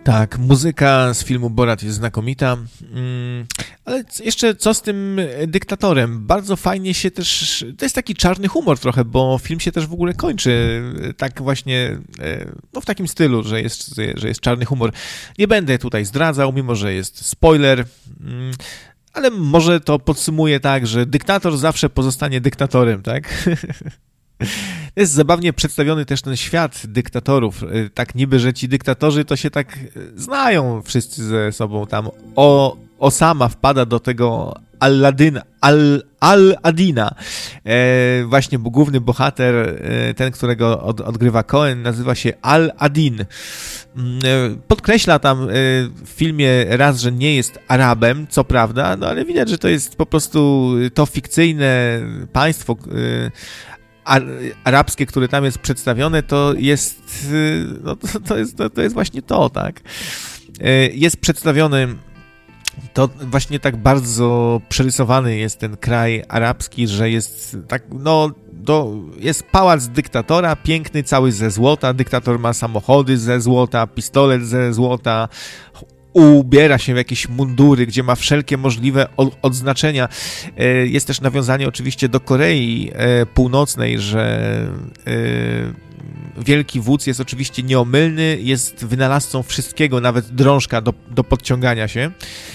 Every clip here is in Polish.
Tak, muzyka z filmu Borat jest znakomita, ale jeszcze co z tym dyktatorem? Bardzo fajnie się też, to jest taki czarny humor trochę, bo film się też w ogóle kończy tak właśnie, no w takim stylu, że jest czarny humor. Nie będę tutaj zdradzał, mimo że jest spoiler, ale może to podsumuję tak, że dyktator zawsze pozostanie dyktatorem, tak? Jest zabawnie przedstawiony też ten świat dyktatorów. Tak niby, że ci dyktatorzy to się tak znają wszyscy ze sobą tam. Osama wpada do tego Al-Adina. Właśnie główny bohater, ten, którego odgrywa Cohen, nazywa się Al-Adin. Podkreśla tam w filmie raz, że nie jest Arabem, co prawda, no ale widać, że to jest po prostu to fikcyjne państwo arabskie, które tam jest przedstawione, to jest, no to jest właśnie to, tak. Jest przedstawiony, to właśnie tak bardzo przerysowany jest ten kraj arabski, że jest tak, no, jest pałac dyktatora, piękny, cały ze złota, dyktator ma samochody ze złota, pistolet ze złota, ubiera się w jakieś mundury, gdzie ma wszelkie możliwe odznaczenia. Jest też nawiązanie oczywiście do Korei Północnej, że wielki wódz jest oczywiście nieomylny, jest wynalazcą wszystkiego, nawet drążka do podciągania się.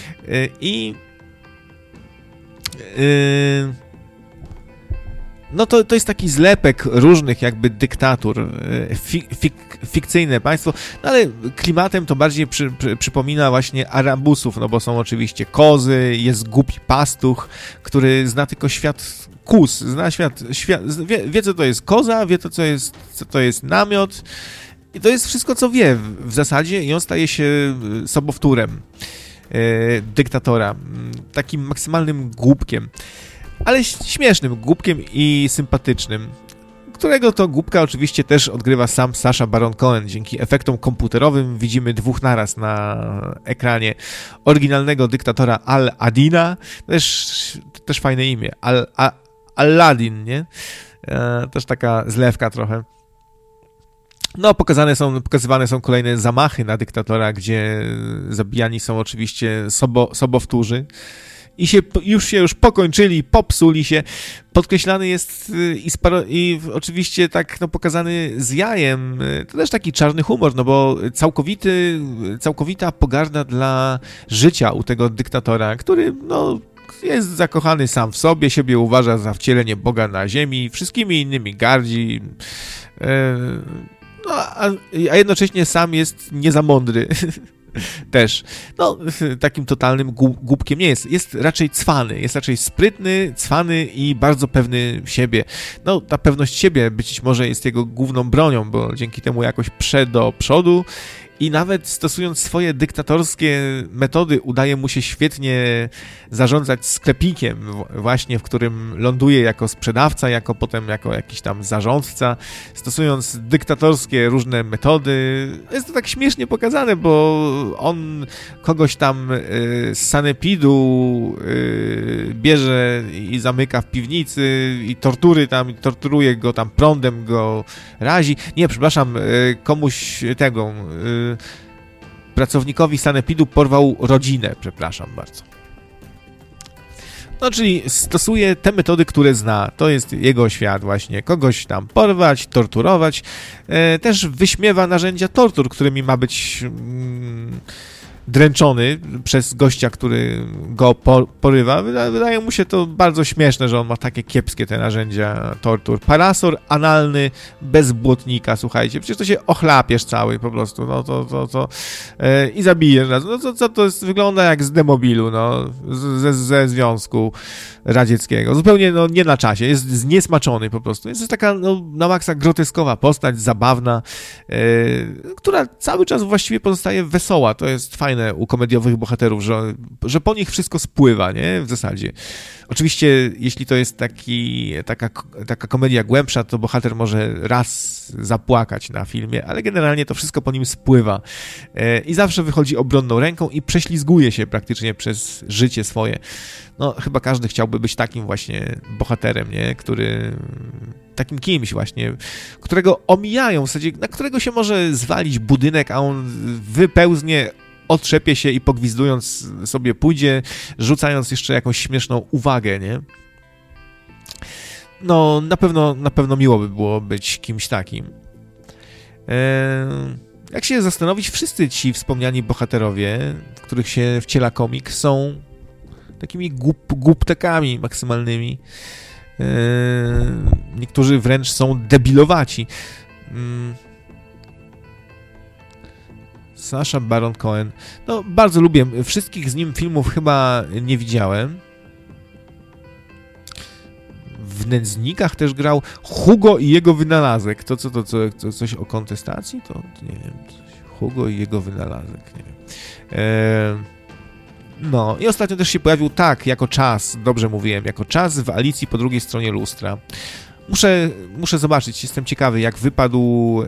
No to jest taki zlepek różnych jakby dyktatur, fikcyjne państwo, no ale klimatem to bardziej przypomina właśnie Arabusów, no bo są oczywiście kozy, jest głupi pastuch, który zna tylko świat kóz, zna świat wie co to jest koza, wie to co to jest namiot i to jest wszystko co wie w zasadzie i on staje się sobowtórem dyktatora, takim maksymalnym głupkiem. Ale śmiesznym głupkiem i sympatycznym, którego to głupka oczywiście też odgrywa sam Sacha Baron Cohen. Dzięki efektom komputerowym widzimy dwóch naraz na ekranie oryginalnego dyktatora Al-Adina, też fajne imię, Al-Ladin, nie? Też taka zlewka trochę. No, pokazywane są kolejne zamachy na dyktatora, gdzie zabijani są oczywiście sobowtórzy. Już się pokończyli, popsuli się. Podkreślany jest i oczywiście tak no, pokazany z jajem. To też taki czarny humor, no bo całkowita pogarda dla życia u tego dyktatora, który no, jest zakochany sam w sobie, siebie uważa za wcielenie Boga na ziemi, wszystkimi innymi gardzi. No, a jednocześnie sam jest nie za mądry. Też. No, takim totalnym głupkiem nie jest. Jest raczej cwany, jest raczej sprytny, cwany i bardzo pewny siebie. No, ta pewność siebie być może jest jego główną bronią, bo dzięki temu jakoś prze do przodu i nawet stosując swoje dyktatorskie metody udaje mu się świetnie zarządzać sklepikiem właśnie, w którym ląduje jako sprzedawca, potem jako jakiś tam zarządca, stosując dyktatorskie różne metody. Jest to tak śmiesznie pokazane, bo on kogoś tam z sanepidu bierze i zamyka w piwnicy i torturuje go tam prądem, go razi. Nie, przepraszam, komuś tego pracownikowi sanepidu porwał rodzinę, przepraszam bardzo. No, czyli stosuje te metody, które zna. To jest jego świat właśnie. Kogoś tam porwać, torturować. Też wyśmiewa narzędzia tortur, którymi ma być dręczony przez gościa, który go porywa. Wydaje mu się to bardzo śmieszne, że on ma takie kiepskie te narzędzia tortur. Parasol analny bez błotnika, słuchajcie. Przecież to się ochlapiesz cały po prostu. No to i zabijesz nas. No to jest, wygląda jak z Demobilu, no, ze Związku Radzieckiego. Zupełnie no, nie na czasie. Jest zniesmaczony po prostu. Jest to taka no, na maksa groteskowa postać, zabawna, która cały czas właściwie pozostaje wesoła. To jest fajne fajne u komediowych bohaterów, że po nich wszystko spływa, nie? W zasadzie. Oczywiście, jeśli to jest taka komedia głębsza, to bohater może raz zapłakać na filmie, ale generalnie to wszystko po nim spływa. I zawsze wychodzi obronną ręką i prześlizguje się praktycznie przez życie swoje. No, chyba każdy chciałby być takim właśnie bohaterem, nie? Takim kimś właśnie, którego omijają, w zasadzie, na którego się może zwalić budynek, a on wypełznie, otrzepie się i pogwizdując sobie pójdzie, rzucając jeszcze jakąś śmieszną uwagę, nie? No, na pewno miło by było być kimś takim. Jak się zastanowić, wszyscy ci wspomniani bohaterowie, w których się wciela komik, są takimi głuptekami maksymalnymi. Niektórzy wręcz są debilowaci. Sacha Baron Cohen. No, bardzo lubię. Wszystkich z nim filmów chyba nie widziałem. W Nędznikach też grał. Hugo i jego wynalazek. To coś o kontestacji? To nie wiem. Hugo i jego wynalazek. Nie wiem. No i ostatnio też się pojawił jako Czas, dobrze mówiłem, jako Czas w Alicji po drugiej stronie lustra. Muszę zobaczyć, jestem ciekawy, jak wypadł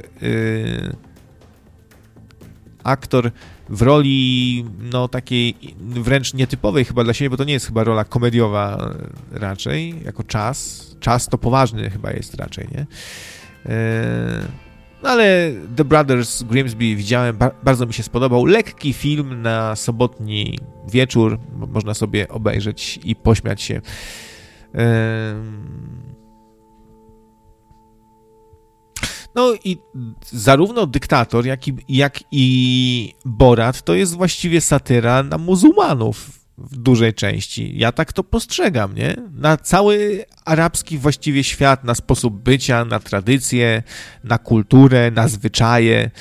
aktor w roli no takiej wręcz nietypowej chyba dla siebie, bo to nie jest chyba rola komediowa raczej, jako Czas to poważny chyba jest raczej, nie? No ale The Brothers Grimsby widziałem, bardzo mi się spodobał. Lekki film na sobotni wieczór, można sobie obejrzeć i pośmiać się. No i zarówno Dyktator, jak i Borat to jest właściwie satyra na muzułmanów w dużej części. Ja tak to postrzegam, nie? Na cały arabski właściwie świat, na sposób bycia, na tradycje, na kulturę, na zwyczaje.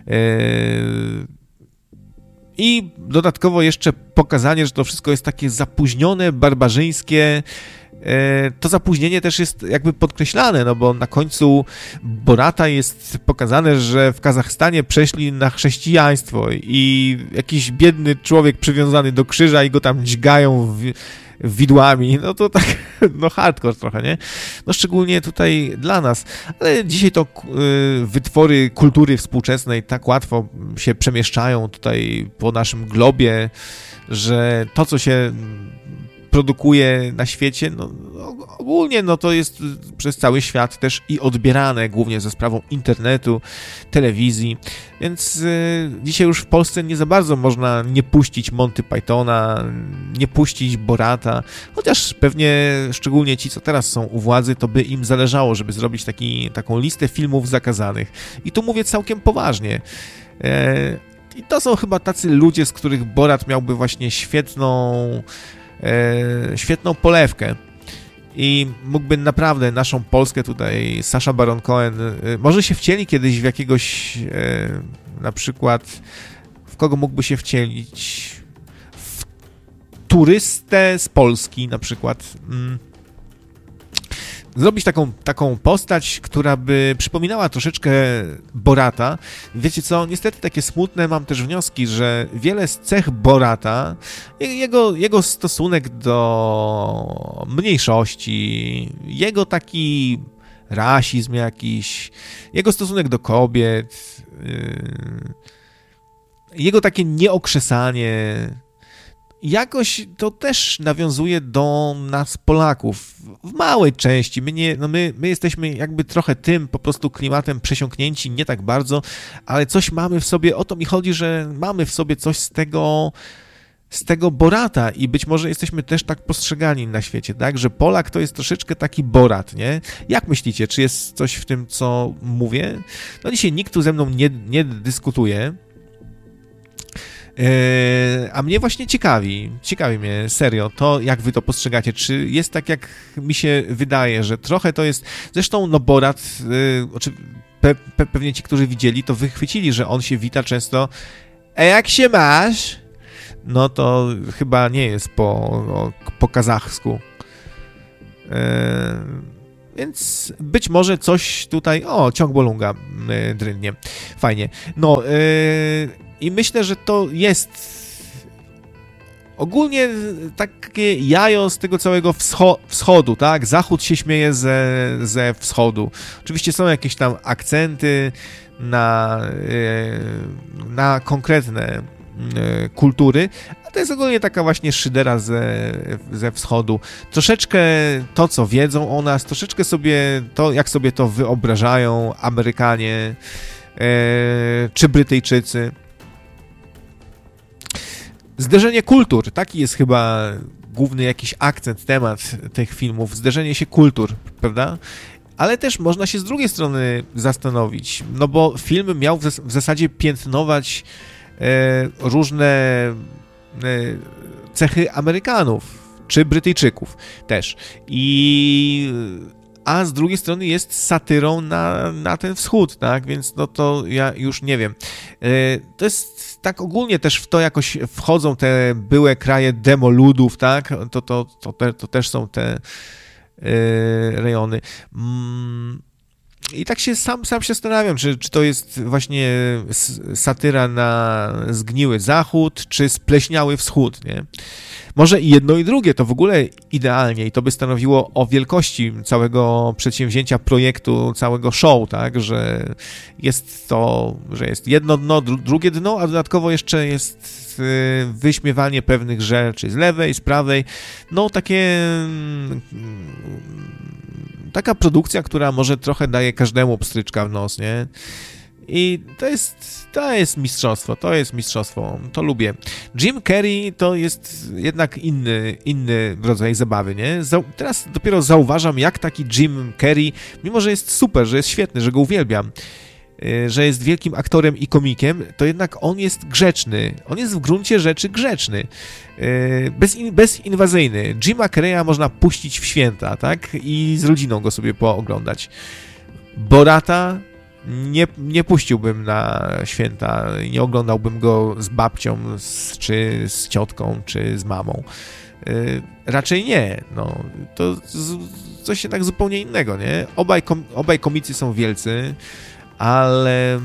I dodatkowo jeszcze pokazanie, że to wszystko jest takie zapóźnione, barbarzyńskie. To zapóźnienie też jest jakby podkreślane, no bo na końcu Borata jest pokazane, że w Kazachstanie przeszli na chrześcijaństwo i jakiś biedny człowiek przywiązany do krzyża i go tam dźgają widłami, no to tak, no hardcore trochę, nie? No szczególnie tutaj dla nas, ale dzisiaj to wytwory kultury współczesnej tak łatwo się przemieszczają tutaj po naszym globie, że to, co się produkuje na świecie, no ogólnie no to jest przez cały świat też i odbierane, głównie za sprawą internetu, telewizji, więc dzisiaj już w Polsce nie za bardzo można nie puścić Monty Pythona, nie puścić Borata, chociaż pewnie szczególnie ci, co teraz są u władzy, to by im zależało, żeby zrobić taką listę filmów zakazanych. I tu mówię całkiem poważnie. I to są chyba tacy ludzie, z których Borat miałby właśnie świetną polewkę i mógłby naprawdę naszą Polskę tutaj, Sacha Baron Cohen, może się wcieli kiedyś w jakiegoś na przykład, w kogo mógłby się wcielić, w turystę z Polski na przykład. Zrobić taką postać, która by przypominała troszeczkę Borata. Wiecie co, niestety takie smutne mam też wnioski, że wiele z cech Borata, jego stosunek do mniejszości, jego taki rasizm jakiś, jego stosunek do kobiet, jego takie nieokrzesanie, jakoś to też nawiązuje do nas Polaków w małej części. My jesteśmy jakby trochę tym po prostu klimatem przesiąknięci, nie tak bardzo, ale coś mamy w sobie, o to mi chodzi, że mamy w sobie coś z tego Borata i być może jesteśmy też tak postrzegani na świecie, tak, że Polak to jest troszeczkę taki Borat, nie? Jak myślicie, czy jest coś w tym, co mówię? No dzisiaj nikt tu ze mną nie dyskutuje. A mnie właśnie ciekawi mnie serio to, jak wy to postrzegacie, czy jest tak, jak mi się wydaje, że trochę to jest, zresztą no Borat, pewnie ci, którzy widzieli, to wychwycili, że on się wita często, jak się masz? No to chyba nie jest po kazachsku. Więc być może coś tutaj, ciąg Bolunga drynnie, fajnie. No i myślę, że to jest ogólnie takie jajo z tego całego wschodu, tak? Zachód się śmieje ze wschodu. Oczywiście są jakieś tam akcenty na konkretne kultury, a to jest ogólnie taka właśnie szydera ze wschodu. Troszeczkę to, co wiedzą o nas, troszeczkę sobie to, jak sobie to wyobrażają Amerykanie czy Brytyjczycy. Zderzenie kultur, taki jest chyba główny jakiś akcent, temat tych filmów, zderzenie się kultur, prawda? Ale też można się z drugiej strony zastanowić, no bo film miał w zasadzie piętnować różne cechy Amerykanów, czy Brytyjczyków też. A z drugiej strony jest satyrą na ten wschód, tak? Więc no to ja już nie wiem. To jest tak ogólnie też w to jakoś wchodzą te byłe kraje demoludów, tak? To też są te rejony. I tak się sam się zastanawiam, czy to jest właśnie satyra na zgniły zachód, czy spleśniały wschód, nie? Może i jedno i drugie, to w ogóle idealnie i to by stanowiło o wielkości całego przedsięwzięcia, projektu, całego show, tak, że jest jedno dno, drugie dno, a dodatkowo jeszcze jest wyśmiewanie pewnych rzeczy z lewej, z prawej, no taka produkcja, która może trochę daje każdemu pstryczka w nos, nie? I to jest mistrzostwo, to lubię. Jim Carrey to jest jednak inny rodzaj zabawy, nie? Teraz dopiero zauważam, jak taki Jim Carrey, mimo że jest super, że jest świetny, że go uwielbiam, że jest wielkim aktorem i komikiem, to jednak on jest grzeczny. On jest w gruncie rzeczy grzeczny. Bezinwazyjny. Jima Carreya można puścić w święta, tak? I z rodziną go sobie pooglądać. Borata nie puściłbym na święta, nie oglądałbym go z babcią, czy z ciotką, czy z mamą. Raczej nie. No, to coś jednak zupełnie innego, nie? Obaj komicy są wielcy, ale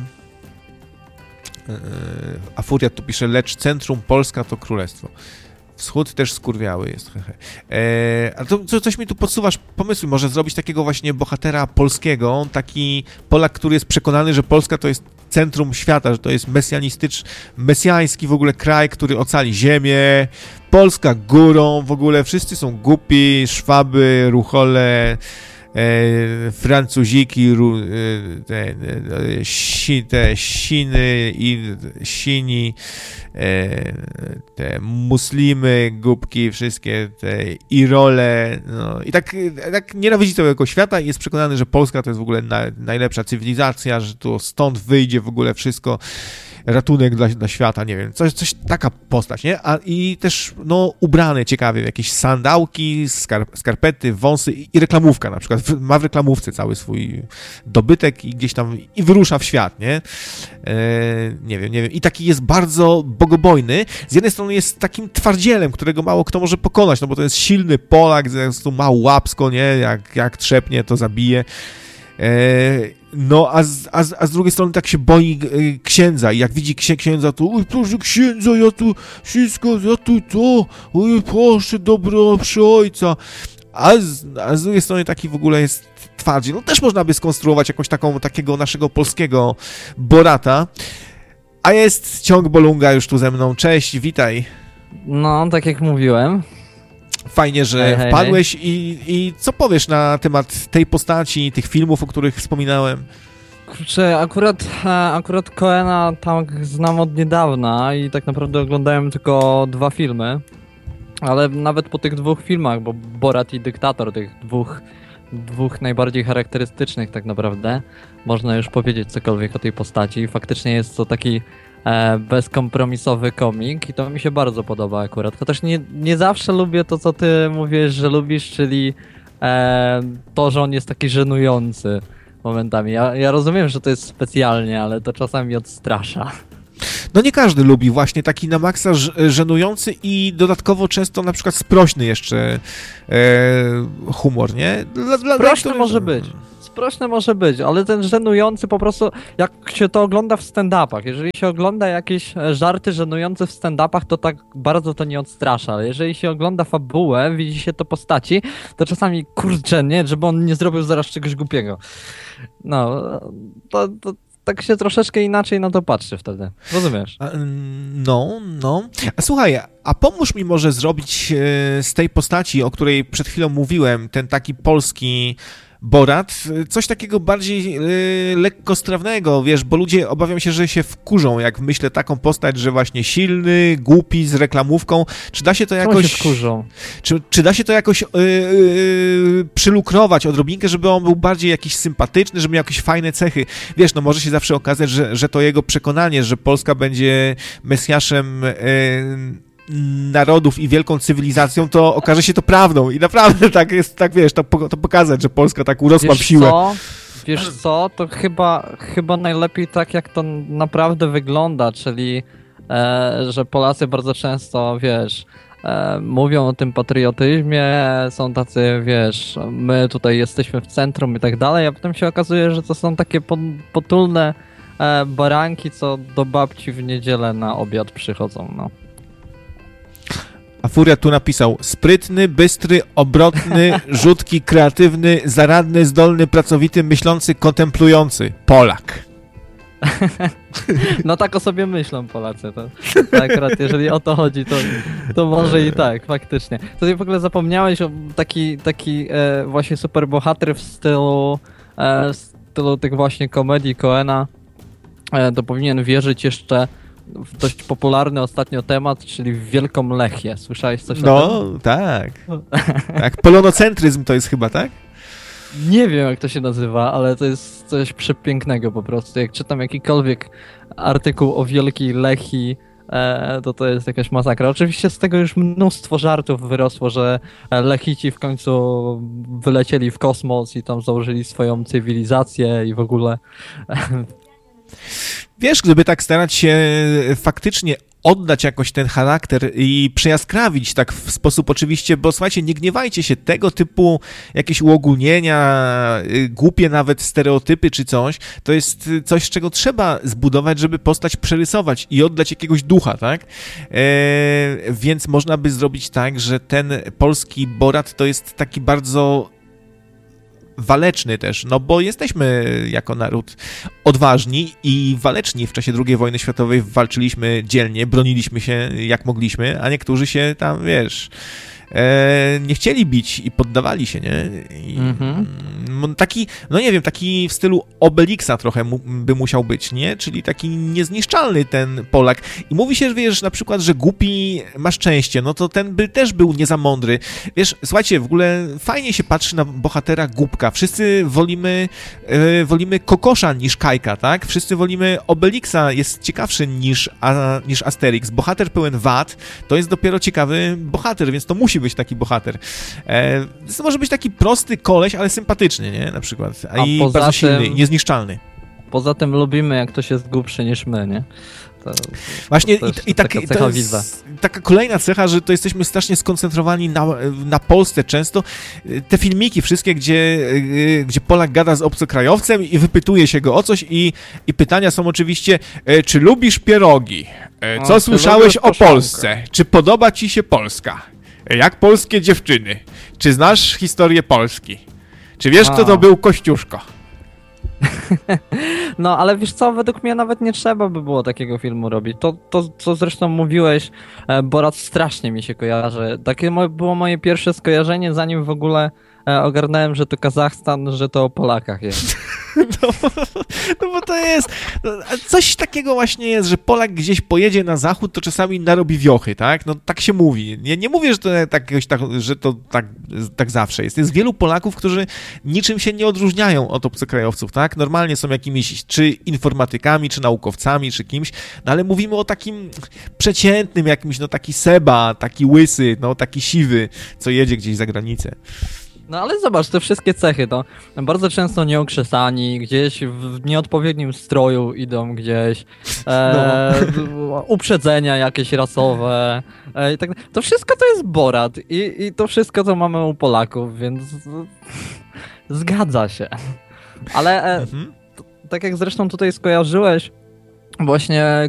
a Furiat tu pisze, lecz centrum Polska to królestwo. Wschód też skurwiały jest. Ale to coś mi tu podsuwasz pomysły, może zrobić takiego właśnie bohatera polskiego, taki Polak, który jest przekonany, że Polska to jest centrum świata, że to jest mesjański w ogóle kraj, który ocali ziemię, Polska górą, w ogóle wszyscy są głupi, Szwaby, ruchole, Francuziki, te Siny i Sini, te Muslimy, głupki, wszystkie te Irole, no i tak nienawidzi całego świata i jest przekonany, że Polska to jest w ogóle najlepsza cywilizacja, że to stąd wyjdzie w ogóle wszystko, ratunek dla świata, nie wiem, coś taka postać, nie? I też, no, ubrany ciekawie, jakieś sandałki, skarpety, wąsy i reklamówka na przykład. Ma w reklamówce cały swój dobytek i gdzieś tam i wyrusza w świat, nie? Nie wiem. I taki jest bardzo bogobojny. Z jednej strony jest takim twardzielem, którego mało kto może pokonać, no bo to jest silny Polak, tu ma łapsko, nie? Jak trzepnie, to zabije. No, a z drugiej strony tak się boi księdza i jak widzi księdza, to oj, proszę księdza, ja tu to, oj, proszę, przy ojca. A z drugiej strony taki w ogóle jest twardziej. No też można by skonstruować jakąś takiego naszego polskiego Borata. A jest Ciąg Bolunga już tu ze mną. Cześć, witaj. No, tak jak mówiłem. Fajnie, że wpadłeś. I co powiesz na temat tej postaci, tych filmów, o których wspominałem? Kurczę, akurat Coena tak znam od niedawna i tak naprawdę oglądałem tylko 2 filmy, ale nawet po tych 2 filmach, bo Borat i Dyktator, tych dwóch najbardziej charakterystycznych tak naprawdę, można już powiedzieć cokolwiek o tej postaci. Faktycznie jest to taki bezkompromisowy komik i to mi się bardzo podoba akurat. Chociaż nie zawsze lubię to, co ty mówisz, że lubisz, czyli to, że on jest taki żenujący momentami. Ja rozumiem, że to jest specjalnie, ale to czasami odstrasza. No nie każdy lubi właśnie taki na maksa żenujący i dodatkowo często na przykład sprośny jeszcze humor, nie? Sprośny może być. Sprośne może być, ale ten żenujący po prostu, jak się to ogląda w stand-upach, jeżeli się ogląda jakieś żarty żenujące w stand-upach, to tak bardzo to nie odstrasza, ale jeżeli się ogląda fabułę, widzi się to postaci, to czasami, kurczę, nie, żeby on nie zrobił zaraz czegoś głupiego. No, to tak się troszeczkę inaczej na to patrzy wtedy, rozumiesz? No. A słuchaj, a pomóż mi może zrobić z tej postaci, o której przed chwilą mówiłem, ten taki polski Borat, coś takiego bardziej lekkostrawnego, wiesz, bo ludzie obawiam się, że się wkurzą, jak myślę taką postać, że właśnie silny, głupi, z reklamówką. Czy da się to jakoś... się wkurzą? Czy da się to jakoś przylukrować odrobinkę, żeby on był bardziej jakiś sympatyczny, żeby miał jakieś fajne cechy? Wiesz, no może się zawsze okazać, że to jego przekonanie, że Polska będzie mesjaszem narodów i wielką cywilizacją, to okaże się to prawdą i naprawdę tak jest, tak wiesz, to pokazać, że Polska tak urosła w siłę. Wiesz co, to chyba najlepiej tak, jak to naprawdę wygląda, czyli że Polacy bardzo często, wiesz, mówią o tym patriotyzmie, są tacy, wiesz, my tutaj jesteśmy w centrum i tak dalej, a potem się okazuje, że to są takie potulne baranki, co do babci w niedzielę na obiad przychodzą, no. A Furia tu napisał: sprytny, bystry, obrotny, rzutki, kreatywny, zaradny, zdolny, pracowity, myślący, kontemplujący. Polak. No tak o sobie myślą Polacy. To akurat jeżeli o to chodzi, to może i tak, faktycznie. Tutaj w ogóle zapomniałeś o taki właśnie superbohater w stylu tych właśnie komedii Coena. To powinien wierzyć jeszcze w dość popularny ostatnio temat, czyli w Wielką Lechię. Słyszałeś coś o tym? No, tak. Tak, polonocentryzm to jest chyba, tak? Nie wiem, jak to się nazywa, ale to jest coś przepięknego po prostu. Jak czytam jakikolwiek artykuł o Wielkiej Lechii, to jest jakaś masakra. Oczywiście z tego już mnóstwo żartów wyrosło, że Lechici w końcu wylecieli w kosmos i tam założyli swoją cywilizację i w ogóle... Wiesz, gdyby tak starać się faktycznie oddać jakoś ten charakter i przejaskrawić tak w sposób oczywiście, bo słuchajcie, nie gniewajcie się, tego typu jakieś uogólnienia, głupie nawet stereotypy czy coś, to jest coś, z czego trzeba zbudować, żeby postać przerysować i oddać jakiegoś ducha, tak? Więc można by zrobić tak, że ten polski Borat to jest taki bardzo waleczny też, no bo jesteśmy jako naród odważni i waleczni. W czasie II wojny światowej walczyliśmy dzielnie, broniliśmy się jak mogliśmy, a niektórzy się tam, wiesz, nie chcieli bić i poddawali się, nie? Taki, no nie wiem, taki w stylu Obelixa trochę by musiał być, nie? Czyli taki niezniszczalny ten Polak. I mówi się, wiesz, na przykład, że głupi ma szczęście, no to ten by też był nie za mądry. Wiesz, słuchajcie, w ogóle fajnie się patrzy na bohatera głupka. Wszyscy wolimy Kokosza niż Kajka, tak? Wszyscy wolimy Obelixa, jest ciekawszy niż Asterix. Bohater pełen wad to jest dopiero ciekawy bohater, więc to musi być taki bohater. To może być taki prosty koleś, ale sympatyczny, nie? Na przykład. I bardzo silny, niezniszczalny. Poza tym lubimy, jak ktoś jest głupszy niż my, nie? Właśnie to jest taka kolejna cecha, że to jesteśmy strasznie skoncentrowani na Polsce często. Te filmiki wszystkie, gdzie Polak gada z obcokrajowcem i wypytuje się go o coś i pytania są oczywiście, czy lubisz pierogi? Co słyszałeś o Polsce? Czy podoba ci się Polska? Jak polskie dziewczyny? Czy znasz historię Polski? Czy wiesz, kto to był Kościuszko? No, ale wiesz co, według mnie nawet nie trzeba by było takiego filmu robić. To co zresztą mówiłeś, Borat strasznie mi się kojarzy. Takie było moje pierwsze skojarzenie, zanim w ogóle ogarnąłem, że to Kazachstan, że to o Polakach jest. No bo to jest... Coś takiego właśnie jest, że Polak gdzieś pojedzie na zachód, to czasami narobi wiochy, tak? No tak się mówi. Nie mówię, że to tak zawsze jest. Jest wielu Polaków, którzy niczym się nie odróżniają od obcokrajowców, tak? Normalnie są jakimiś czy informatykami, czy naukowcami, czy kimś, no ale mówimy o takim przeciętnym jakimś, no taki Seba, taki łysy, no taki siwy, co jedzie gdzieś za granicę. No ale zobacz, te wszystkie cechy to bardzo często nieokrzesani, gdzieś w nieodpowiednim stroju idą gdzieś, uprzedzenia jakieś rasowe i tak. To wszystko to jest Borat i to wszystko to mamy u Polaków, więc zgadza się. Ale tak jak zresztą tutaj skojarzyłeś, właśnie